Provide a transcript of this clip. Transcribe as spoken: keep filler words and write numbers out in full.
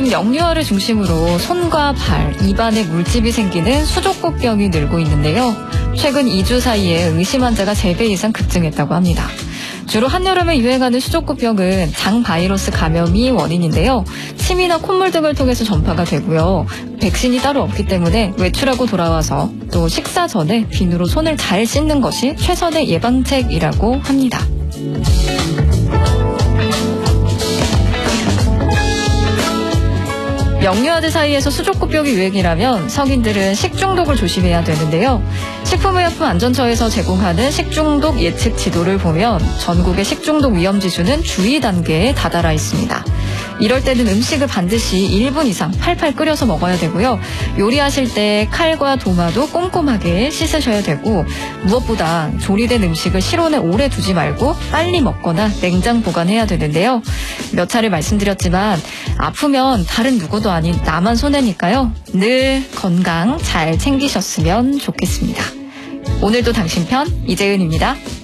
요즘 역류아를 중심으로 손과 발, 입안에 물집이 생기는 수족구병이 늘고 있는데요. 최근 이 주 사이에 의심 환자가 세 배 이상 급증했다고 합니다. 주로 한여름에 유행하는 수족구병은 장 바이러스 감염이 원인인데요. 침이나 콧물 등을 통해서 전파가 되고요. 백신이 따로 없기 때문에 외출하고 돌아와서 또 식사 전에 비누로 손을 잘 씻는 것이 최선의 예방책이라고 합니다. 역류아들 사이에서 수족구병이 유행이라면 성인들은 식중독을 조심해야 되는데요. 식품의약품안전처에서 제공하는 식중독 예측 지도를 보면 전국의 식중독 위험 지수는 주의 단계에 다다라 있습니다. 이럴 때는 음식을 반드시 일 분 이상 팔팔 끓여서 먹어야 되고요. 요리하실 때 칼과 도마도 꼼꼼하게 씻으셔야 되고, 무엇보다 조리된 음식을 실온에 오래 두지 말고 빨리 먹거나 냉장 보관해야 되는데요. 몇 차례 말씀드렸지만 아프면 다른 누구도 아닌 나만 손해니까요. 늘 건강 잘 챙기셨으면 좋겠습니다. 오늘도 당신 편 이재은입니다.